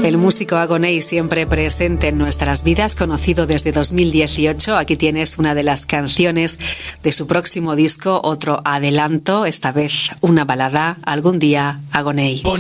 El músico Agoney siempre presente en nuestras vidas, conocido desde 2018. Aquí tienes una de las canciones de su próximo disco, otro adelanto, esta vez una balada, Algún día Agoney.